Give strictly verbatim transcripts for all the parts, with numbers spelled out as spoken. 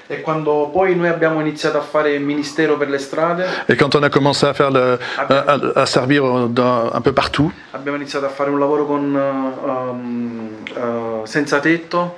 E quando poi noi abbiamo iniziato a fare il ministero per le strade, Et quand on a commencé à faire le, à, à servir dans, un peu partout, abbiamo iniziato a fare un lavoro con uh, um, uh, senza tetto.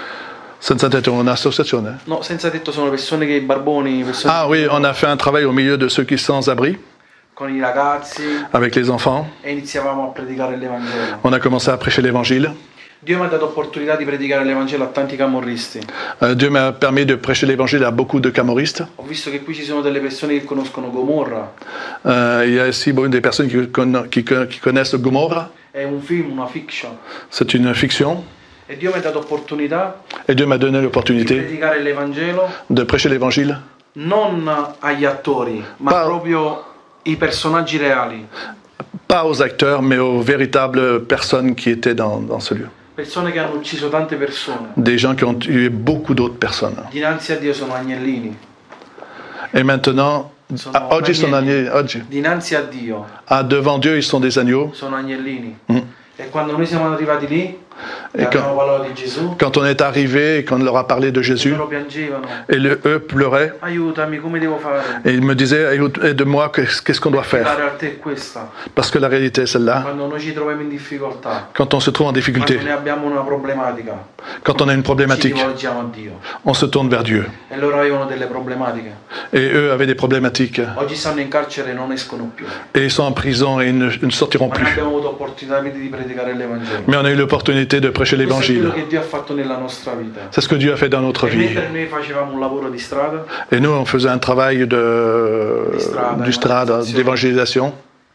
Senza tetto, un'associazione. No, senza tetto sono persone che barboni. Persone Ah oui, on a fait un travail au milieu de ceux qui sont sans abri, con i ragazzi. avec les enfants. E iniziavamo a predicare l'Evangelo. On a commencé à prêcher l'évangile. Dio mi ha dato opportunità di predicare l'Evangelo a tanti camorristi. Euh, Dieu m'a permis de prêcher l'évangile à beaucoup de camoristes. Ho visto che qui ci sono delle persone che conoscono Gomorra. Euh, il y a aussi bon, des personnes qui, conna- qui, qui connaissent Gomorra. È un film, una fiction. C'est une fiction. E Dio mi ha dato opportunità Et Dieu m'a donné di l'opportunité predicare l'Evangelo de prêcher l'évangile, non agli attori, ma Pa- proprio i personaggi reali. pas aux acteurs, mais aux véritables personnes qui étaient dans, dans ce lieu. Persone che hanno ucciso tante persone. Des gens qui ont tué beaucoup d'autres personnes. Dinanzi a Dio sono agnellini. Et maintenant, Sono ah, oggi sono agnelli. agni- oggi. Dinanzi a Dio Ah, devant Dieu, ils sont des agneaux. sono agnellini. Mm. E quando noi siamo arrivati lì, E e ca- abbiamo parlato di Gesù, Quand on est arrivé et qu'on leur a parlé de Jésus, loro piangevano. et le, eux pleuraient, Aiutami, come devo fare? et ils me disaient, aide-moi, qu'est-ce qu'est-ce qu'on doit La faire? realtà è questa. Parce que la réalité est celle-là. Quando noi ci troviamo in difficoltà, Quand on se trouve en difficulté, quando ne abbiamo una problematica, quand on a une ci problématique, rivolgiamo a Dio. on se tourne vers Dieu. E loro avevano delle problematiche. Et eux avaient des problématiques. Oggi stanno in carcere e non escono più. Et ils sont en prison et ils ne, ils ne sortiront Ma noi plus. abbiamo avuto opportunità di predicare l'Evangelo. Mais on a eu l'opportunité de prêcher Questo è quello l'évangile. che Dio ha fatto nella nostra vita. C'est ce que Dieu a fait dans notre E vie. mentre noi facevamo un lavoro di strada, Et nous, on faisait un travail de, Di strada, du strada, evangelisation. d'évangélisation.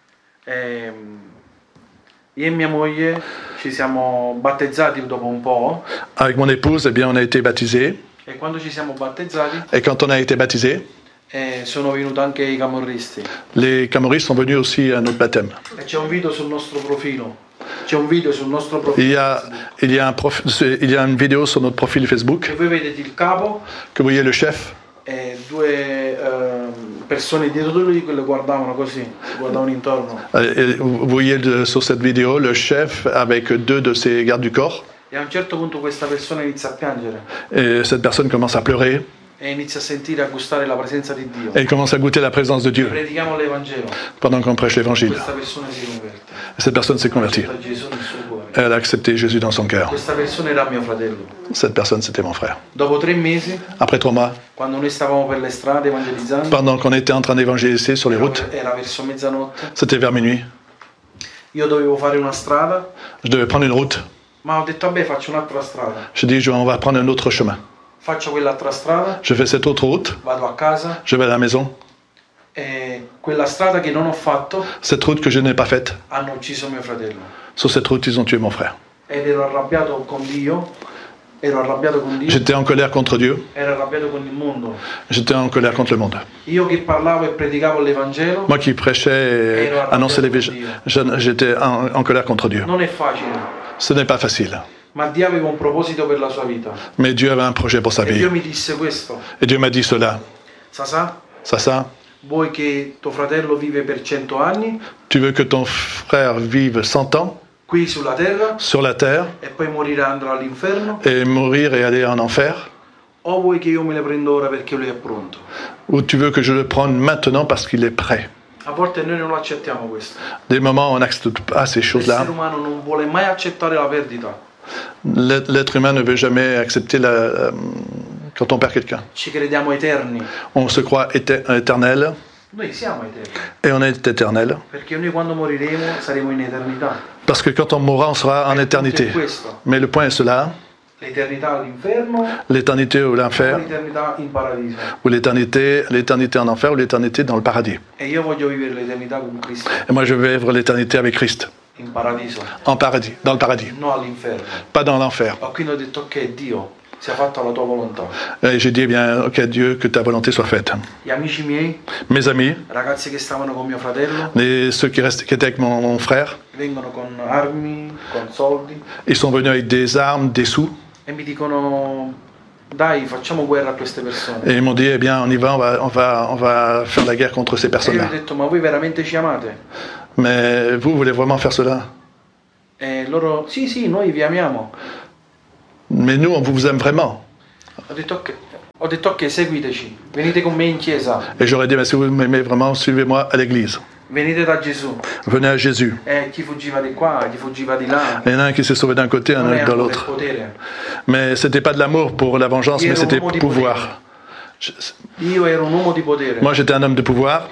ehm, io e mia moglie ci siamo battezzati dopo un po', Avec mon épouse, eh bien, on a été baptisés. e quando ci siamo battezzati Et quand on a été baptisés, eh, sono venuti anche i camorristi. les Camoristes sont venus aussi à notre baptême. E c'è un video sul nostro profilo. C'è un video sul nostro Il profilo. y a, il y a, un prof- il y a une vidéo sur notre profil Facebook E voi vedete il capo que vous voyez le chef e due ehm, persone dietro di lui che lo guardavano così, guardavano intorno. Euh, et vous voyez de- sur cette vidéo le chef avec deux de ses gardes du corps. E a un certo punto questa persona inizia a piangere Et cette personne commence à pleurer e inizia a sentire, a gustare la presenza di Dio. et il commence à goûter la présence de Dieu Predichiamo l'Evangelo. pendant qu'on prêche l'évangile. Questa persona si converte. Et cette personne s'est convertie. Accetta Gesù nel suo cuore. Elle a accepté Jésus dans son cœur. Questa persona era mio fratello. Cette personne, c'était mon frère. Dopo tre mesi, Après trois mois, quando noi stavamo per le strade evangelizzando, pendant qu'on était en train d'évangéliser sur les routes, era verso mezzanotte, c'était vers minuit, io dovevo fare una strada, je devais prendre une route. ma ho detto vabbè faccio un'altra strada. Je dis, je- on va prendre un autre chemin. Faccio quell'altra strada, Je fais cette autre route, vado a casa je vais à la maison. e quella strada che non ho fatto Cette route que je n'ai pas faite, hanno ucciso mio fratello. sur cette route, ils ont tué mon frère. Ed ero arrabbiato con Dio, ero arrabbiato con Dio, J'étais en colère contre Dieu, ero arrabbiato con il mondo. j'étais en colère contre le monde. Io che parlavo e predicavo l'Evangelo, Moi qui prêchais et annonçais l'évangile, je- j'étais en, en colère contre Dieu. non è facile, Ce n'est pas facile. ma Dio aveva un proposito per la sua vita. Mais Dieu avait un projet pour sa E vie. Dio mi disse questo: Et Dieu m'a dit cela. Sasà, Ça, ça, vuoi che tuo fratello vive per cento anni tu veux que ton frère vive cent ans qui sulla terra sur la terre e poi morirà, andrà all'inferno, et mourir et aller en enfer? o vuoi che io me le prendo ora perché lui è pronto? Ou tu veux que je le prenne maintenant parce qu'il est prêt? A volte noi non lo accettiamo questo. Des moments, on n'accepte pas ces choses-là. L'essere umano non vuole mai accettare la perdita. L'être l'être humain ne veut jamais accepter la, euh, quand on perd quelqu'un. Ci crediamo eterni. On se croit éter- éternel Noi siamo eterni, et on est éternel. perché noi quando moriremo saremo in eternità. Parce que quand on mourra, on sera en Il punto éternité. è questo: Mais le point est cela, l'eternità all'inferno l'éternité ou o l'enfer, l'eternità in paradiso. ou l'éternité, l'éternité en enfer ou l'éternité dans le paradis. E io voglio vivere l'eternità con Cristo, Et moi, je vais vivre l'éternité avec Christ, in paradiso, en paradis, dans le paradis, non all'inferno. pas dans l'enfer. Ma quindi ho detto ok, Dio, sia fatta la tua volontà. Et j'ai dit, eh bien, ok Dieu, que ta volonté soit faite. Gli amici miei, Mes amis, ragazzi che stavano con mio fratello, les, ceux qui, restent, qui étaient avec mon, mon frère, vengono con armi, con soldi ils sont venus avec des armes, des sous, e mi dicono dai, facciamo guerra a queste persone. et ils m'ont dit, eh bien, on y va, on va, on va, on va faire la guerre contre ces E io personnes-là. ho detto ma voi veramente ci amate? Mais vous, vous voulez vraiment faire cela? E loro sì sì, noi vi amiamo. Mais nous, on vous aime vraiment. Ho detto ok, ho detto ok, seguiteci, venite con me in chiesa, Et j'aurais dit, mais si vous m'aimez vraiment, suivez-moi à l'église. venite da Gesù. Venez à Jésus. E chi fuggiva di qua, chi fuggiva di là, Il y en a un qui s'est sauvé d'un côté, un non autre era de per l'autre. potere. Mais c'était pas de l'amour pour la vengeance, Io mais ero un c'était uomo di pouvoir. Je- potere. Io ero un uomo di potere. Moi, j'étais un homme de pouvoir.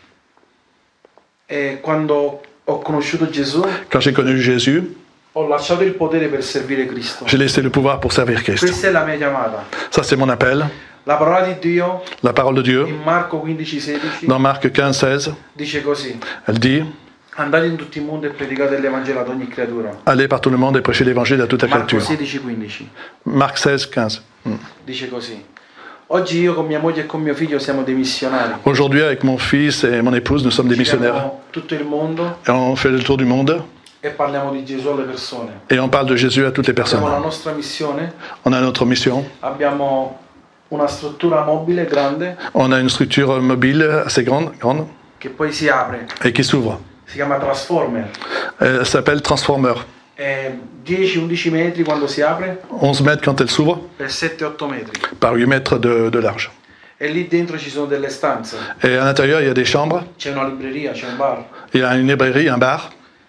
E quando ho conosciuto Gesù, Quand j'ai connu Jésus, ho lasciato il potere per servire Cristo. j'ai laissé le pouvoir pour servir Christ. Questa è la mia chiamata. Ça, c'est mon appel. La parola di Dio La parole de Dieu, in Marco quindici sedici dans Marc quinze, seize, dice così: elle dit, andate in tutto il mondo e predicate l'Evangelo ad ogni creatura. allez par tout le monde et prêchez l'évangile à toute la Marco créature. sedici quindici Marc seize, quinze. dice così. Oggi io con mia moglie e con mio figlio siamo dei missionari. Aujourd'hui, avec mon fils et mon épouse, nous sommes des missionnaires. Giriamo tutto il mondo Et on fait le tour du monde e parliamo di Gesù alle persone. et on parle de Jésus à toutes les personnes. Abbiamo la nostra missione, On a notre mission. abbiamo una struttura mobile grande On a une structure mobile assez grande, grande che poi si apre, et qui s'ouvre. si chiama Transformer. Elle s'appelle Transformer. È dieci undici metri quando si apre onze mètres quand elle s'ouvre, per sette otto metri. par huit mètres de, de large. E lì dentro ci sono delle stanze, Et à l'intérieur, il y a des chambres, c'è una libreria, c'è un bar, il y a une librairie, un bar.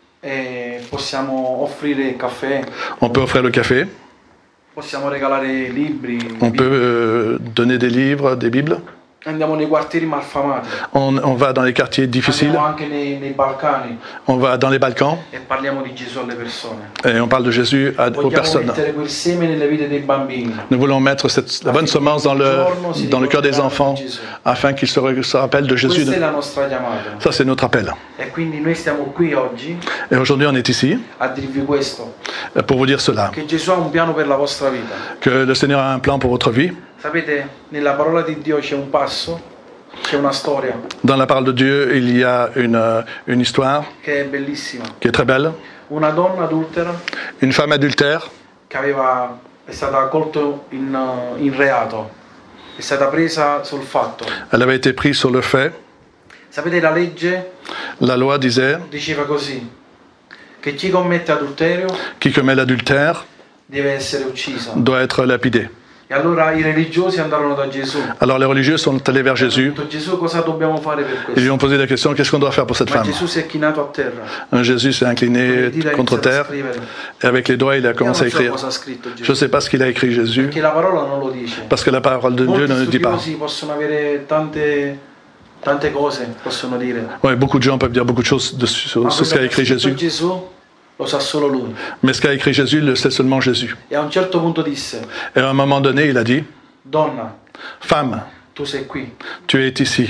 e possiamo offrire caffè, On peut offrir le café. possiamo regalare libri, On peut euh, donner des livres, des bibles. andiamo nei quartieri malfamati, On, on va dans les quartiers difficiles. andiamo anche nei, nei Balcani On va dans les Balkans e parliamo di Gesù alle persone. et on parle de Jésus à- aux Vogliamo personnes. mettere quel seme nelle vite dei bambini. Nous voulons mettre cette, la bonne semence dans le, dans le cœur des enfants afin qu'ils se, re- se rappellent de Jésus. Questa è la nostra chiamata. Ça, c'est notre appel. E quindi noi stiamo qui oggi Et aujourd'hui, on est ici a dirvi questo, pour vous dire cela, che Gesù ha un piano per la vostra vita. que le Seigneur a un plan pour votre vie. Sapete, nella parola di Dio c'è un passo, c'è una storia Dans la parole de Dieu, il y a une, euh, une histoire che è bellissima. qui est très belle. Una donna adultera Une femme adultère che aveva, è stata colta in, uh, in reato, è stata presa sul fatto. elle avait été prise sur le fait. Sapete, la legge La loi disait, diceva così, che chi commette adulterio qui commet l'adultère deve essere uccisa. doit être lapidé. E allora i religiosi andarono da Gesù. Alors les religieux sont allés vers Hanno Jésus. detto, Gesù, cosa dobbiamo fare per Ils lui questo? ont posé la question, qu'est-ce qu'on doit faire pour cette Ma femme? Gesù si è chinato a terra. Jésus s'est incliné Le dita contre iniziano a terre scrivere. et avec les doigts, il a Io commencé à non so écrire. cosa ha scritto Je ne Gesù, sais pas ce qu'il a écrit Jésus, perché la parola non lo dice. parce que la parole de Dieu Molti ne le dit pas. studiosi possono avere tante, tante cose, possono dire. Ouais, beaucoup de gens peuvent dire beaucoup de choses de- sur, Ma sur ce quello qu'a che ha écrit scritto Jésus. Gesù lo sa solo lui. Mais ce qu'a écrit Jésus, le sait seulement Jésus. E a un certo punto disse, Et à un moment donné, il a dit, donna, femme, tu sei qui. tu es ici.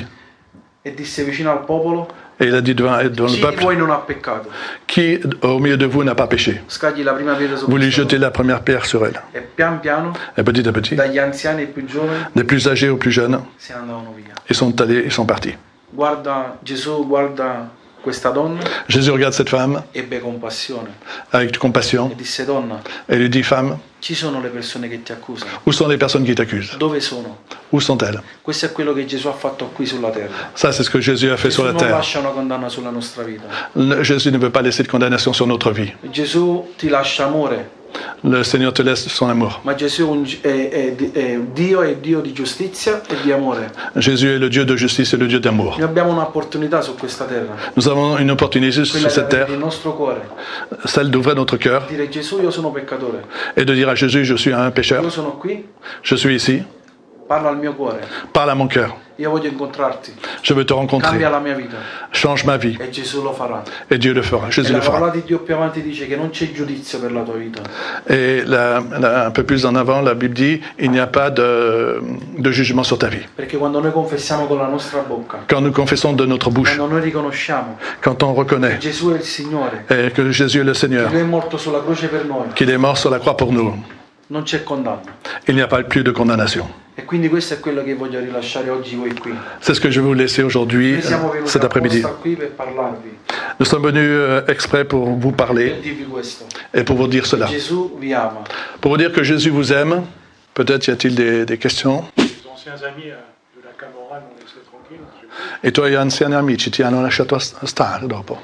E disse vicino al popolo, Et il a dit devant, devant le chi di peuple, voi non ha peccato? qui au milieu de vous n'a pas péché? Scagli la prima pietra su Vous lui questo jetez uomo. la première pierre sur elle. E pian piano, Et petit à petit, dagli anziani ai più giovani, des plus âgés aux plus jeunes, se ne andavano via. ils sont allés, ils sont partis. Guarda, Gesù guarda questa donna, Jésus regarde cette femme ebbe compassione avec compassion e disse, donna, et lui dit, femme, ci sono le persone che ti accusano. où sont les personnes qui t'accusent? Dove sono? Où sont-elles? Questo è quello che Gesù ha fatto qui sulla terra. Ça, c'est ce que Jésus a fait Gesù sur la non terre. lascia una condanna sulla nostra vita. Le- Jésus ne veut pas laisser de condamnation sur notre vie. Gesù ti lascia amore, Le Seigneur te laisse son amour. ma Gesù è, un- è- è- è Dio, è Dio di giustizia e di amore. Jésus est le Dieu de justice et le Dieu d'amour. Noi abbiamo un'opportunità su questa terra, Nous avons une opportunité quella sur di cette aprire terre, il nostro cuore, celle d'ouvrir notre cœur dire Gesù, io sono peccatore, et de dire à Jésus, je suis un pécheur, io sono qui, je suis ici, parla al mio cuore, parle à mon cœur, io voglio incontrarti, je veux te rencontrer, cambia la mia vita change ma vie, e Gesù lo farà. et Dieu le fera, E Jésus la le fera. parola di Dio più avanti dice che non c'è giudizio per la tua vita. Et la- la- un peu plus en avant, la Bible dit, il n'y a pas de, de jugement sur ta vie. Perché quando noi confessiamo con la nostra bocca, Quand nous confessons de notre bouche, quando noi riconosciamo quand on reconnaît che Gesù è il Signore, et que Jésus est le che Seigneur, Lui è morto sulla croce per noi, qu'il est mort sur la croix pour nous, non c'è condanna. il n'y a pas plus de condamnation. E quindi questo è quello che voglio rilasciare oggi voi qui. C'est ce que je vais vous laisser aujourd'hui, Noi siamo euh, venuti cet après-midi. apposta qui per parlarvi, Nous sommes venus euh, exprès pour vous per parler dirvi questo. et pour vous dire cela. Gesù vi ama. Pour vous dire que Jésus vous aime. Peut-être y a-t-il des, des questions. Les anciens amis euh, de la Camorra m'ont laissé tranquille. Je- E tu hai anziani amici, ti hanno lasciato stare dopo.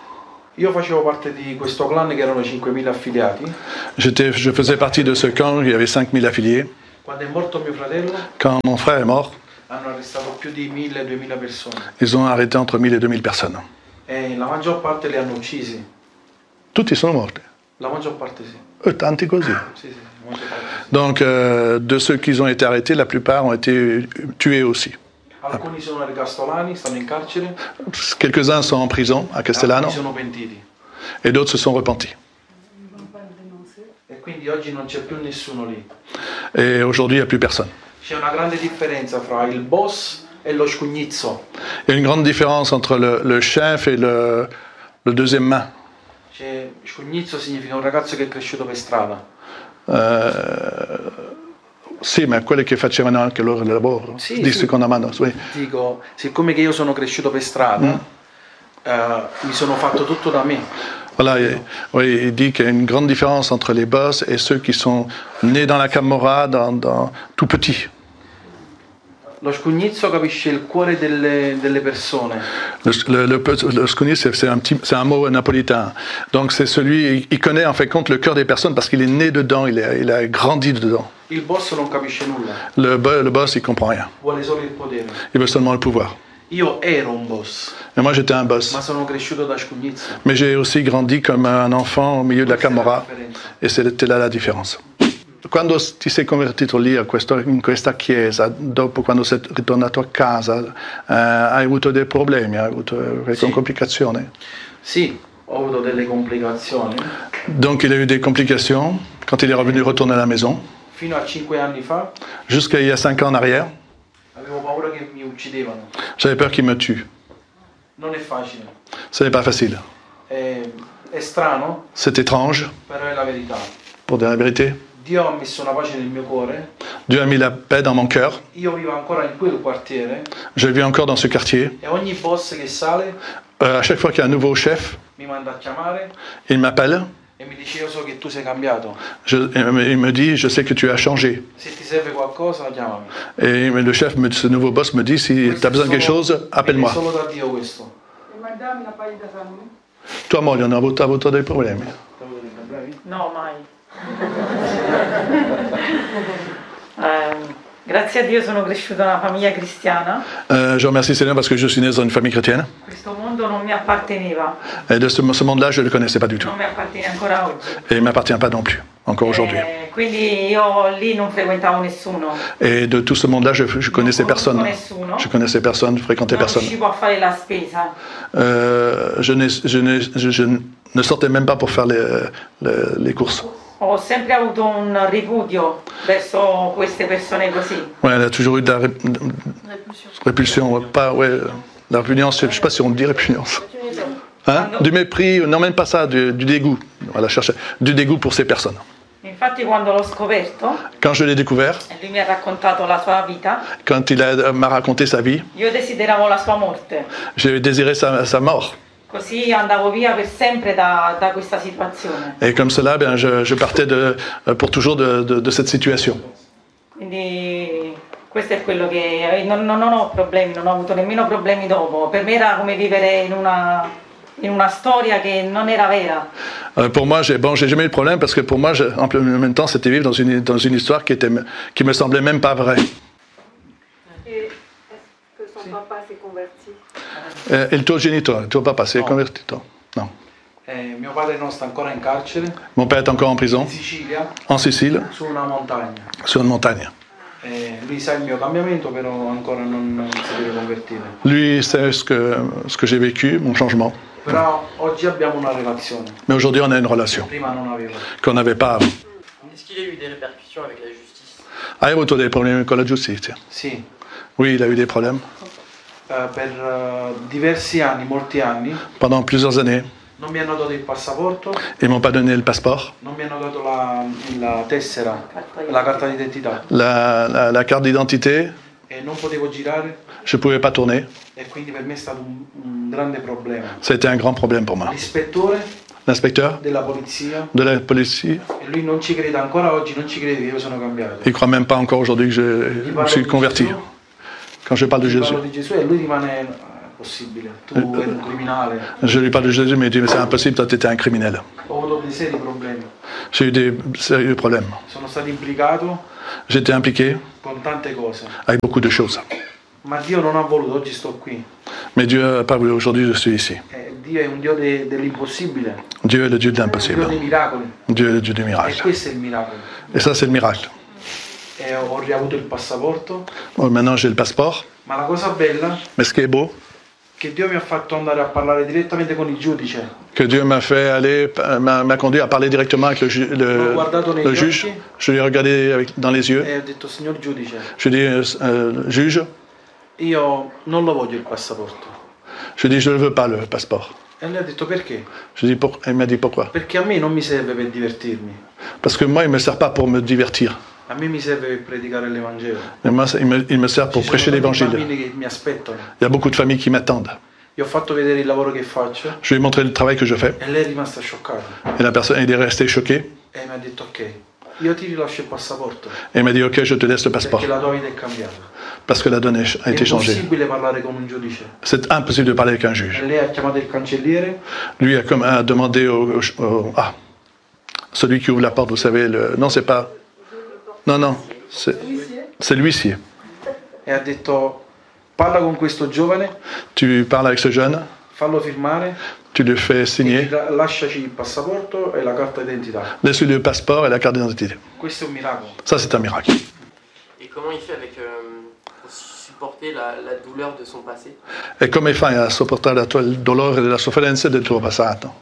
Io facevo parte di questo clan che erano cinquemila affiliati J'étais, je faisais partie de ce camp, il y avait cinq mille affiliés. Quando è morto mio fratello Quand mon frère est mort, hanno arrestato più di mille duemila persone ils ont arrêté entre mille et deux mille personnes. e la maggior parte li hanno uccisi. Tutti sono morti. La maggior parte sì. E tanti così. Sì, sì, la maggior parte sì. Donc, euh, de ceux qui ont été arrêtés, la plupart ont été tués aussi. Alcuni sono ergastolani, stanno in carcere, Quelques-uns sont en prison à Castellano alcuni sono pentiti. et d'autres se sont repentis. E quindi oggi non c'è più nessuno lì. Et aujourd'hui, il n'y a plus personne. C'è una grande differenza fra il boss e lo scugnizzo. Il y a une grande différence entre le, le chef et le, le deuxième main. C'è, scugnizzo significa un ragazzo che è cresciuto per strada. Eh, sì, ma quelli che facevano anche loro il lavoro, Sì, di sì. seconda mano. Sì. Dico, siccome che io sono cresciuto per strada, eh, mi sono fatto tutto da me. Voilà, et, oui, il dit qu'il y a une grande différence entre les boss et ceux qui sont nés dans la Camorra, dans, dans, tout petits. Lo scugnizzo capisce il cuore delle, delle persone. Le, le, le, le scogni, c'est, c'est, un petit, c'est un mot napolitain. Donc c'est celui, il connaît en fait compte le cœur des personnes parce qu'il est né dedans, il a, il a grandi dedans. Il boss non capisce nulla, Le, bo- le boss, il comprend rien. vuole solo il potere. Il veut seulement le pouvoir. Io ero un boss, Et moi, j'étais un boss. ma sono cresciuto da scugnizzo. Mais j'ai aussi grandi comme un enfant au milieu de la Questa è la Camorra. differenza. E c'était là la differenza. Quando ti sei convertito lì a questo, in questa chiesa, dopo quando sei ritornato a casa, eh, hai avuto dei problemi, hai avuto qualche Sì. complicazione? Sì, ho avuto delle complicazioni. Donc il a eu des complications quand il est revenu retourner à la maison. Fino a cinque anni fa Jusqu'à il y a cinq ans en arrière, avevo paura che mi uccidevano. j'avais peur qu'il me tue. Non è facile, Ce n'est pas facile. è, è strano, C'est étrange, però è la verità. pour dire la vérité. Dio ha messo una pace nel mio cuore. Dieu a mis la paix dans mon cœur. Io vivo ancora in quel quartiere Je vis encore dans ce quartier. e ogni boss che sale Euh, à chaque fois qu'il y a un nouveau chef, mi manda a chiamare il m'appelle. e mi dice io so che tu sei cambiato. Je, il me dit, je sais que tu as changé. Se ti serve qualcosa chiamami. Et le chef, me, ce nouveau boss me dit, si tu as besoin de quelque chose, appelle-moi. È solo da Dio questo. Madame n'a pas eu d'affaires. Toi, moglie, on a avuto, avuto dei problemi. No, mai. Eh, grazie a Dio sono cresciuta in una famiglia cristiana. Euh, je remercie Seigneur parce que je suis né dans une famille chrétienne. Questo mondo non mi apparteneva, Et de ce, ce monde-là, je ne le connaissais pas du tout. non mi appartiene ancora oggi. Et il ne m'appartient pas non plus, encore aujourd'hui. Eh, quindi io lì non frequentavo nessuno, Et de tout ce monde-là, je ne connaissais personne. Je connaissais personne, je fréquentais non personne. riuscivo a fare la spesa. Euh, je, n'ai- je n'ai- je- je ne sortais même pas pour faire les, les, les courses. Ho sempre avuto un ripudio verso queste persone così. Ouais, elle a toujours eu de la ré- de- répulsion. ouais, Pas, ouais, la répugnance, je ne sais pas si on dit répugnance. Hein? Du mépris, non même pas ça, du, du dégoût. Voilà, chercher du dégoût pour ces personnes. Infatti quando l'ho scoperto Quand je l'ai découvert, e lui mi ha raccontato la sua vita, quand il a- m'a raconté sa vie, io desideravo la sua morte. j'ai désiré sa, sa mort. Così andavo via per sempre da, da questa situazione. Et comme cela, ben, je, je partais de, pour toujours de, de, de cette situation. Quindi questo è quello che non, non ho problemi, non ho avuto nemmeno problemi dopo. Per me era come vivere in una, in una storia che non era vera. Euh, pour moi, j'ai bon, j'ai jamais eu de problème parce que pour moi, je, en même temps, c'était vivre dans une, dans une histoire qui, était, qui me semblait même pas vraie. Et est-ce que son papa s'est converti? Euh, il tuo genitore, il tuo papà si è No. convertito? No. Eh, mio padre non sta ancora in carcere, Mon père est encore en prison, in Sicilia, en Sicile, su una montagna. sur une montagne. Eh, lui sa il mio cambiamento, però ancora non, non si deve convertire. Lui sait ce que, ce que j'ai vécu, mon changement. Però oggi abbiamo una relazione, Mais aujourd'hui, on a une relation prima non avevo. qu'on n'avait pas avant. Est-ce qu'il y a eu des répercussions avec la justice? Hai avuto dei problemi con la giustizia? Sì, Oui, il a eu des problèmes. eh, per eh, diversi anni, molti anni, Pendant plusieurs années, non mi hanno dato il passaporto, ils m'ont pas donné le passeport, non mi hanno dato la, la tessera, la carta d'identità la, la, la carte d'identité, e non potevo girare je ne pouvais pas tourner. e quindi per me è stato un, un grande problema. Ça a été un grand problème pour moi. L'ispettore L'inspecteur della polizia, de la police, e lui non ci crede ancora oggi, non ci crede che io sono cambiato. il ne croit même pas encore aujourd'hui que je, Gli je parlo suis di converti. Gesù, Quand je parle de gli Jésus, parlo di Gesù e lui rimane eh, possibile, tu eri un criminale. je lui parle de Jésus, mais il dit, mais c'est impossible, toi tu étais un criminel. Ho avuto dei seri problemi, J'ai eu des sérieux problèmes. sono stato implicato J'étais impliqué con tante cose. avec beaucoup de choses. Ma Dio non ha voluto, oggi sto qui. Mais Dieu n'a pas voulu, aujourd'hui je suis ici. Eh, Dio è un Dio de- dell'impossibile, Dieu est le Dieu de un Dio l'impossible. dei miracoli. Dieu est le Dieu du E miracle. questo è il miracolo. Et ça, c'est le miracle. E ho riavuto il passaporto, Bon, maintenant, j'ai le passeport. ma la cosa bella Mais ce qui est beau, è che Dio mi ha fatto andare a parlare direttamente con il giudice. que Dieu m'a fait aller, m'a m'a conduit à parler directement avec le, ju- le- le juge. Je lui ai regardé avec- dans les yeux. E ho detto, signor giudice, Je lui ai dit, euh, juge, io non lo voglio il passaporto. je lui ai dit, je ne veux pas le passeport. E lei ha detto perché? Je lui ai dit, pour- il m'a dit pourquoi. Perché a me non mi serve per divertirmi, Parce que moi, il ne me sert pas pour me divertir. a me mi serve per predicare l'Evangelo. Mais moi, ça- il me, il me sert pour Ci prêcher sono tanti l'évangile. bambini che mi aspettano. Il y a beaucoup de familles qui m'attendent. Gli ho fatto vedere il lavoro che faccio Je lui ai montré le travail que je fais. e lei è rimasta scioccata Et la personne, il est resté choqué. e mi ha detto ok, io ti rilascio il passaporto Et il m'a dit, ok, je te laisse le passeport. perché la tua vita è cambiata. Parce que la donne a È été changée. impossibile parlare con un giudice. C'est impossible de parler avec un E juge. lei ha chiamato il cancelliere Lui a, comme, a demandé au, au- au- ah, celui qui ouvre la porte, vous savez, le, non, c'est pas. Non, non, c'est c'est l'huissier. e ha detto parla con questo giovane, Tu parles avec ce jeune, fallo firmare tu lui fais e signer, la- lasciaci il passaporto e la carta d'identità. laisse-lui le passeport et la carte d'identité. Questo è un miracolo. Ça, c'est un miracle. Et comment il fait avec euh, pour supporter la, la douleur de son passé? E come fai a sopportare la tua- il dolore e la sofferenza del tuo passato?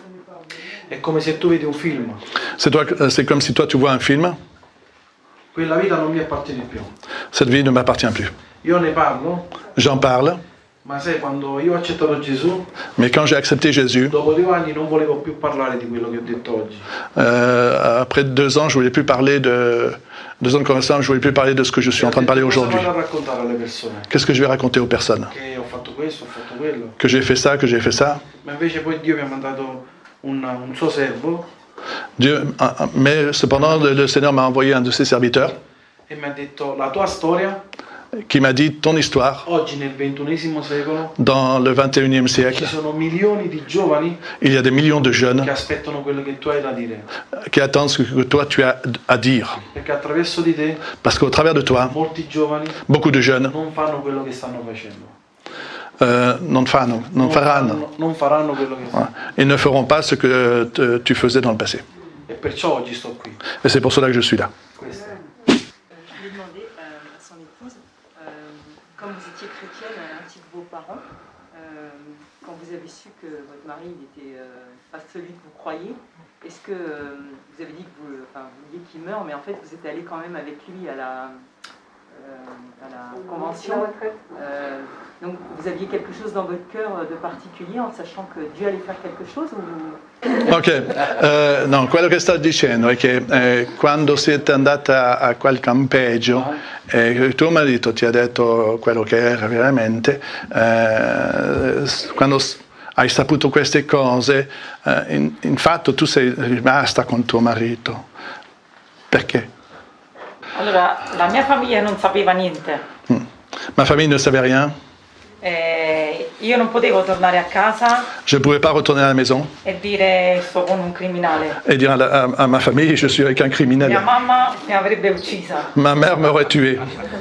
È come se tu vedi un film, C'est toi- euh, c'est comme si toi, tu vois un film, quella vita non mi appartiene più. cette vie ne m'appartient plus. Io ne parlo, J'en parle, ma sai, quando io ho accettato Gesù, mais quand j'ai accepté Jésus, dopo due anni non volevo più parlare di quello che ho detto oggi. euh, après deux ans, je voulais plus parler de deux ans de conversation, je voulais plus parler de ce que je suis en train de parler Cosa aujourd'hui. vado a raccontare alle persone? Qu'est-ce que je vais raconter aux personnes? Che ho fatto questo, ho fatto quello. Que j'ai fait ça, que j'ai fait ça. Ma invece poi Dio mi ha mandato un, un suo servo Dieu, ah, ah, mais cependant, le, le Seigneur m'a envoyé un de ses serviteurs e mi ha detto la tua storia qui m'a dit ton histoire oggi nel ventunesimo secolo dans le vingt et unième ci siècle. sono milioni di giovani Il y a des millions de jeunes che aspettano quello che tu hai da dire, qui attendent ce que toi tu as à dire. perché attraverso di te Parce qu'au travers de toi, molti giovani beaucoup de jeunes non fanno quello che stanno facendo, euh, non fanno, non faranno. non faranno quello che stanno. Ils ne feront pas ce que te- tu faisais dans le passé. E perciò oggi sto qui. Et c'est pour cela que je suis là. Questo è. Je lui ai demandé euh, à son épouse, euh, quand vous étiez chrétienne, ainsi que vos parents, euh, quand vous avez su que votre mari n'était euh, pas celui que vous croyez, est-ce que euh, vous avez dit que vous, enfin, vous vouliez qu'il meure, mais en fait vous êtes allé quand même avec lui à la, euh, à la convention. Euh, donc vous aviez quelque chose dans votre cœur de particulier en sachant que Dieu allait faire quelque chose ou... Ok, eh, no, quello che sto dicendo è che eh, quando siete andata a quel campeggio e tuo marito ti ha detto quello che era veramente, eh, s- quando s- hai saputo queste cose, eh, in, in fatto tu sei rimasta con tuo marito. Perché? Allora, la mia famiglia non sapeva niente. Mm. Ma famille ne savait rien, Eh, io non potevo tornare a casa je ne pouvais pas retourner à la maison e dire sto con un criminale. et dire à, la- à- à ma famille je suis avec un criminel. Mia mamma mi avrebbe uccisa. Ma mère m'aurait tué.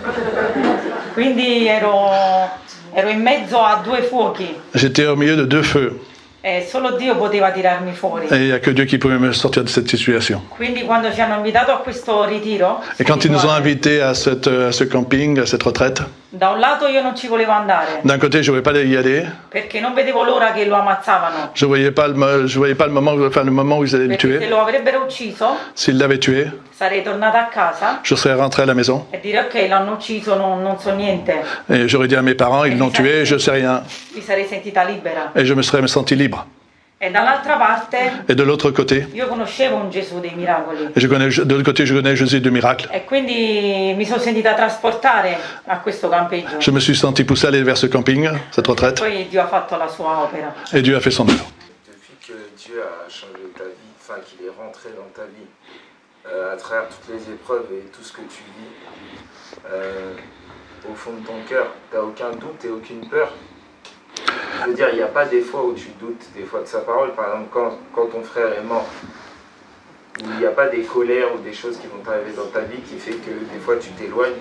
Quindi ero, ero in mezzo a due fuochi J'étais au milieu de deux feux e solo Dio poteva tirarmi fuori. et il n'y a que Dieu qui pouvait me sortir de cette situation. Quindi quando ci hanno invitato a questo ritiro, Et quand ils nous ont spirituale, invités à, cette, à ce camping, à cette retraite, da un lato io non ci volevo andare d'un côté, je ne voulais pas y aller. perché non vedevo l'ora che lo ammazzavano. Je ne voyais pas le, mo- je voyais pas le, moment, enfin, le moment où ils allaient me Perché se tuer. lo avrebbero ucciso S'ils l'avaient tué, sarei tornata a casa je serais rentré à la maison e dire ok, l'hanno ucciso, non, non so niente. et j'aurais dit à mes parents, ils l'ont tué, je ne sais rien. Mi sarei sentita libera. Et je me serais senti libre. E dall'altra parte Et de l'autre côté, io conoscevo un Gesù dei miracoli et je connais, de l'autre côté, je connais Jésus de miracle. e quindi mi sono sentita trasportare a questo campeggio. Je me suis senti poussé à aller vers ce camping, cette retraite, Poi Dio ha fatto la sua opera. et Dieu a fait son œuvre. Depuis que Dieu a changé ta vie, enfin qu'il est rentré dans ta vie, euh, à travers toutes les épreuves et tout ce que tu vis, euh, au fond de ton cœur, tu n'as aucun doute et aucune peur. Je veux dire, il n'y a pas des fois où tu doutes des fois de sa parole. Par exemple, quand, quand ton frère est mort, Où il n'y a pas des colères ou des choses qui vont t'arriver dans ta vie qui fait que des fois tu t'éloignes.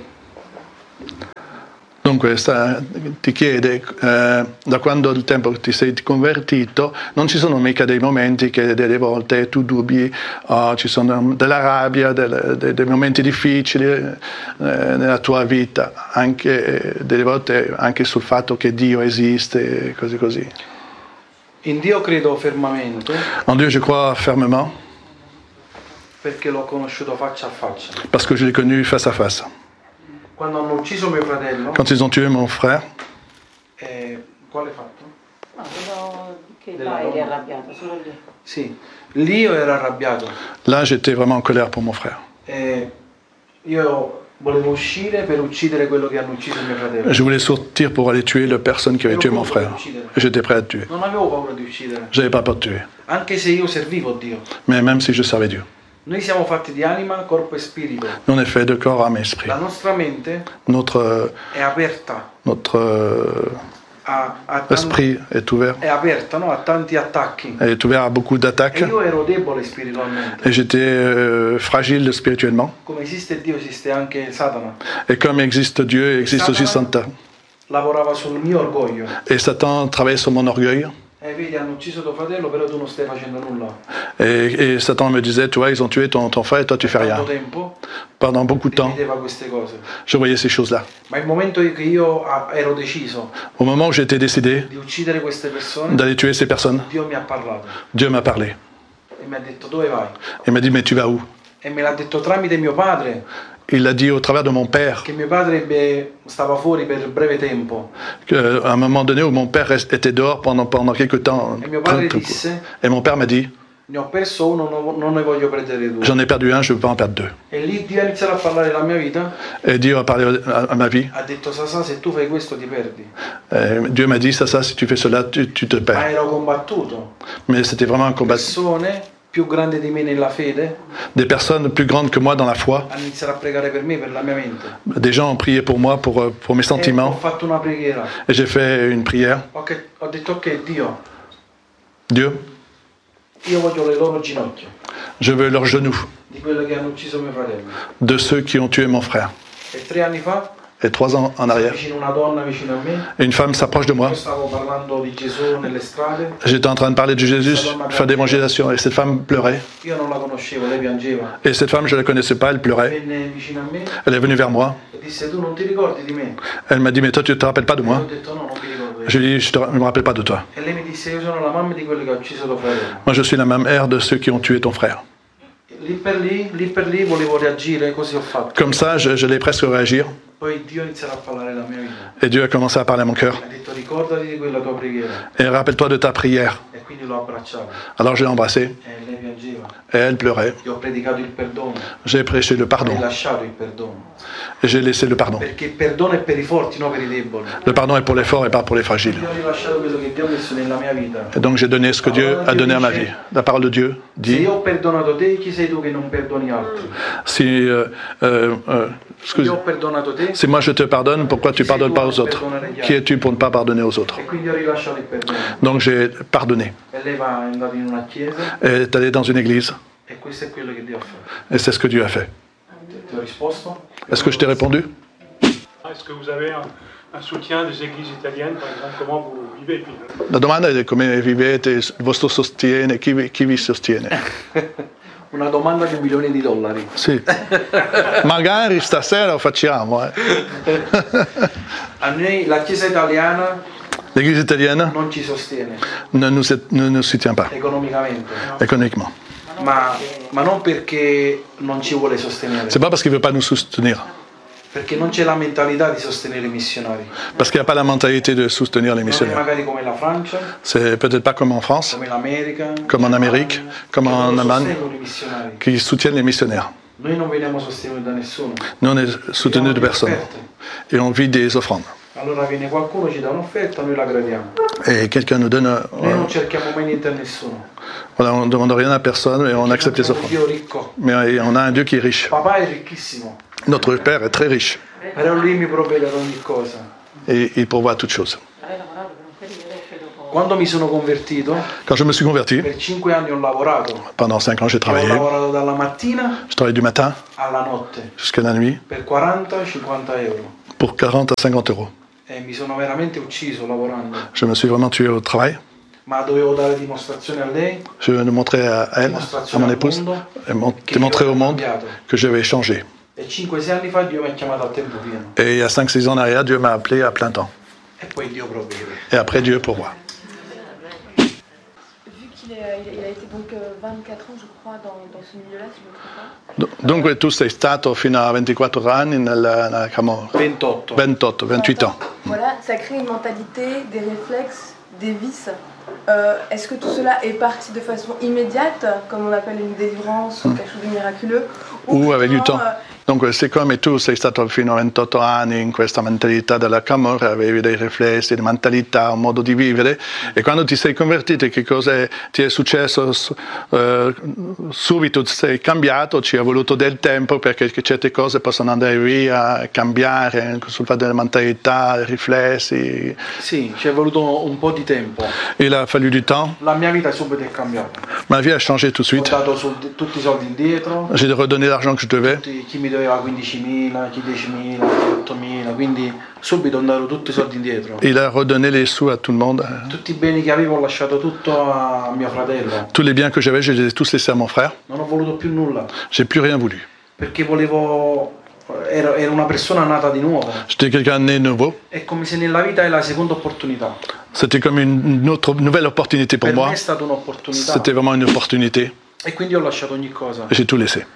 Dunque sta, ti chiede, eh, da quando il tempo che ti sei convertito, non ci sono mica dei momenti che delle volte tu dubbi, oh, ci sono della rabbia, delle, dei, dei momenti difficili eh, nella tua vita, anche eh, delle volte anche sul fatto che Dio esiste, così così. In Dio credo fermamente. En Dieu je crois fermement. Perché l'ho conosciuto faccia a faccia. Parce que je l'ai connu face à face. Quando hanno ucciso mio fratello. Quand ils ont tué mon frère. Eh, quale fatto? No, quello che là eri arrabbiato, solo lì. Sì, lì io ero arrabbiato. Là j'étais vraiment en colère pour mon frère. Eh, io volevo uscire per uccidere quello che hanno ucciso mio fratello. Je voulais sortir pour aller tuer la personne qui avait tué mon frère. J'étais prêt à le tuer. Non avevo paura di uccidere. J'avais pas peur de tuer. Anche se io servivo Dio. Mais même si je servais Dieu. Noi siamo fatti di anima, corpo e spirito. On est fait de corps, âme et esprit. La nostra mente Notre, è aperta. notre euh, a, a tanti, esprit est ouvert. È aperta, no? A tanti attacchi. Est ouvert à beaucoup d'attaques. E io ero debole spiritualmente. Et j'étais euh, fragile spirituellement. Come esiste Dio, esiste anche Satana. Et comme existe Dieu, existe aussi Satan. Lavorava sul mio orgoglio. Et Satan travaillait sur mon orgueil. Eh, vedi, hanno ucciso tuo fratello, però tu non stai facendo nulla. Et, et Satan me disait, tu vois, ils ont tué ton, ton frère et toi tu fais rien. Tempo, Pendant beaucoup de temps, queste cose. je voyais ces choses-là. Ma il momento che io ero deciso Au moment où j'étais décidé di uccidere queste persone, d'aller tuer ces personnes, Dio mi ha parlato. Dieu m'a parlé. E mi ha detto dove vai? Il m'a dit, mais tu vas où? E me l'ha detto tramite mio padre. Il l'a dit au travers de mon père. Che mio padre ebbe, stava fuori per breve tempo. Que, à un moment donné où mon père était dehors pendant, pendant quelques temps. E mio padre disse, et mon père m'a dit, ne ho perso uno, non, non ne voglio perdere due. J'en ai perdu un, je ne veux pas en perdre deux. E lì Dio ha iniziato a parlare della mia vita. Et Dieu a parlé à, à ma vie. Ha detto, Sasà, se tu fai questo ti perdi. Et Dieu m'a dit, Sasà, si tu fais cela, tu, tu te perds. Ma ero combattuto. Mais c'était vraiment un combat. Persone più grandi di me nella fede. Des personnes plus grandes que moi dans la foi. Hanno iniziato a pregare per me, per la mia mente. Des gens ont prié pour moi, pour, pour mes sentiments. E ho fatto una preghiera. Et j'ai fait une prière. Okay, ho detto, ok, Dio. Dieu. Io voglio le loro ginocchia. Je veux leurs genoux. Di quelli che hanno ucciso mio fratello. De ceux qui ont tué mon frère. E tre anni fa. Et trois ans en arrière, Una donna vicino a me. une femme s'approche de moi. Stavo parlando di Gesù nelle strade. J'étais en train de parler de Jésus, faire d'évangélisation, et cette femme pleurait. Io non la conoscevo, lei piangeva. Et cette femme, je ne la connaissais pas, elle pleurait. Venne vicino a me. Elle est venue vers moi. E disse, tu non ti ricordi di me? Elle m'a dit, mais toi, tu ne te rappelles pas de moi? Ho detto, no, non mi ricordo. Je lui ai dit, je ne me rappelle pas de toi. E lei mi disse, io sono la mamma di quelli che ha ucciso tuo fratello. Moi, je suis la mère de ceux qui ont tué ton frère. Lì per lì, lì per lì volevo reagire, così ho fatto. Comme ça, je, je l'ai presque réagir. Poi Dio ha iniziato a parlare alla mia vita. Et Dieu a commencé à parler à mon cœur. Ha detto, ricordati di quella tua preghiera. Et rappelle-toi de ta prière. E quindi l'ho abbracciato. Alors je l'ai embrassée. E lei piangeva. Et elle pleurait. Io ho predicato il perdono. J'ai prêché le pardon. Ho lasciato il perdono. Et j'ai laissé le pardon. Perché il perdono è per i forti, non per i deboli. Le pardon est pour les forts et pas pour les fragiles. Io ho rilasciato quello che Dio ha messo nella mia vita. Et donc j'ai donné ce que Dieu a donné à ma vie. La parole de Dieu Se dit, io ho perdonato te, chi sei tu che non perdoni altri? si, euh, euh, euh, excuse, Io ho perdonato te. si moi je te pardonne, pourquoi tu ne pardonnes pas aux autres? Qui es-tu pour ne pas pardonner aux autres? E quindi ho rilasciato il perdono. Donc j'ai pardonné. E lei va è andata in una chiesa. Elle est allée dans une église. E questo è quello che Dio ha fatto. Et c'est ce que Dieu a fait. Ti ho risposto? Est-ce que je t'ai répondu? Est-ce que vous avez un, un soutien des églises italiennes, par exemple? Comment vous vivez? Puis, La domanda è come vivete, il vostro sostiene, chi vi, chi vi sostiene? Una domanda di un milione di dollari. Sì. Magari stasera lo facciamo. Eh. A noi la Chiesa italiana L'Église italienne non ci sostiene ne nous, ne nous soutient pas economicamente. économiquement. Ma, ma non perché non ci vuole sostenere. C'est pas parce qu'il ne veut pas nous soutenir. Perché non c'è la mentalità di sostenere i missionari. Parce qu'il n'y a pas la mentalité de soutenir les Non è missionnaires. magari come la Francia, C'est peut-être pas comme en France, come l'America, comme en Amérique, comme en che non Allemagne, sostengono i missionari. qui soutiennent les missionnaires. Noi non veniamo sostenuti da nessuno. Nous, on est soutenus de personne. Et on vit des offrandes. Allora viene qualcuno, ci dà un'offerta, noi la gradiamo. Et quelqu'un nous donne... Noi non cerchiamo mai niente a nessuno. Voilà, on ne demande rien à personne et on accepte les offrandes. Dio ricco. Mais on a un Dieu qui est riche. Papà è ricchissimo, Notre Père est très riche. però lui mi provvede ad ogni cosa. Et il pourvoit toutes choses. Quando mi sono convertito, Quand je me suis converti, per cinque anni ho lavorato. pendant cinq ans j'ai Ho travaillé. lavorato dalla mattina Je travaillais du matin alla notte jusqu'à la nuit per quaranta cinquanta euro. pour quarante à cinquante euros. E mi sono veramente ucciso lavorando. Je me suis vraiment tué au travail. Ma dovevo dare dimostrazione a lei, Je le montrais à elle, à dimostrazione mon al épouse, mondo, et mon- che io démontrer ero au monde cambiato. que j'avais changé. E cinque sei anni fa Dio mi ha chiamato a tempo pieno. Et il y a cinq six ans en arrière, Dieu m'a appelé à plein temps. E poi Dio provvede. Et après, Dieu pour moi. Vu qu'il est- il a, il a été donc euh, vingt-quatre ans, je crois, dans, dans ce milieu-là, si je ne me trompe pas. Do- Dunque tu sei stato fino a ventiquattro anni nella, nella Camorra. ventotto. ventotto, venthuit ans. Voilà, ça crée une mentalité, des réflexes, des vices. Euh, Est-ce que tout cela est parti de façon immédiate, comme on appelle une délivrance ou quelque chose de miraculeux, Ou avec du justement, temps. euh, Dunque, siccome tu sei stato fino a ventotto anni in questa mentalità della Camorra, avevi dei riflessi, delle mentalità, un modo di vivere, e quando ti sei convertito, che cosa è- ti è successo? S- eh, subito sei cambiato, ci è voluto del tempo perché certe cose possono andare via, cambiare, sul fatto delle mentalità, dei riflessi. Sì, ci è voluto un po' di tempo. Il a fallu du temps. La mia vita subito è cambiata. Ma vie a changé tout de Ho suite. dato soldi- tutti i soldi indietro, J'ai redonné l'argent que je devais. tutti- chi mi doveva quindicimila, chi diecimila, chi ottomila, quindi subito ho dato tutti i soldi indietro. Il a redonné les sous à tout le monde. Tutti i beni che avevo ho lasciato tutto a mio fratello. Tous les biens que j'avais, je les ai tous laissés à mon frère. Non ho voluto più nulla, J'ai plus rien voulu. perché volevo... Ero, ero una persona nata di nuovo. J'étais quelqu'un né nouveau. È come se nella vita è la seconda opportunità. C'était comme une une autre nouvelle opportunité pour Per moi. me è stata un'opportunità. C'était vraiment une opportunité. E quindi ho lasciato ogni cosa. J'ai tout laissé.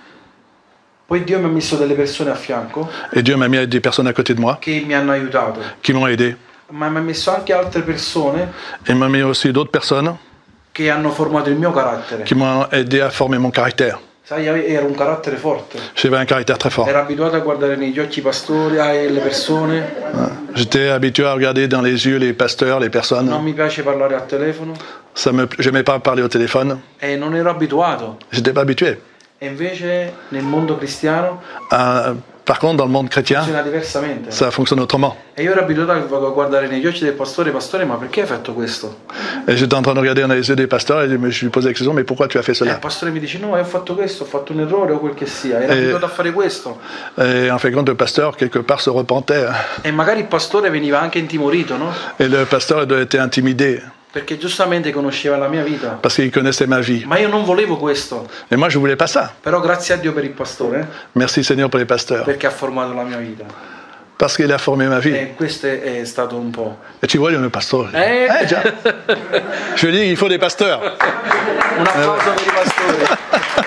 Poi Dio mi ha messo delle persone a fianco Et Dieu m'a mis des personnes à côté de moi che mi hanno aiutato. qui m'ont aidé. Ma mi ha messo anche altre persone Et il m'a mis aussi d'autres personnes che hanno formato il mio carattere. qui m'ont aidé à former mon caractère. Sai, ero un carattere forte. J'avais un caractère très fort. Ero abituato a guardare negli occhi i pastori e le persone. J'étais habitué à regarder dans les yeux les pasteurs, les Non personnes. mi piace parlare al telefono. Ça me, j'aimais pas parler au téléphone. E non ero abituato. J'étais pas habitué. E invece nel mondo cristiano Euh, par contre, dans le monde chrétien, funziona diversamente. ça fonctionne autrement. E io ero abituato a guardare negli occhi del pastore, pastore, ma perché hai fatto questo? Et j'étais en train de regarder dans les yeux des pasteurs et je lui posais la question, mais pourquoi tu as fait E il cela? pastore mi dice no, ho fatto questo, ho fatto un errore o quel che sia. Ero Eh. abituato a fare questo. Et en fin de compte, le pasteur, quelque part, se repentait. E magari il pastore veniva anche intimorito, no? Et le pasteur il était intimidé Perché giustamente conosceva la mia vita. parce qu'il connaissait ma vie. Ma io non volevo questo. Et moi, je voulais pas ça. Però grazie a Dio per il pastore, Merci Seigneur pour les pasteurs. perché ha formato la mia vita. Parce qu'il a formé ma vie. E questo è stato un po'. Et tu vois, il y a un pasteur. Eh. Eh, già. Je dis, il faut des pasteurs. Un applauso per i pastori.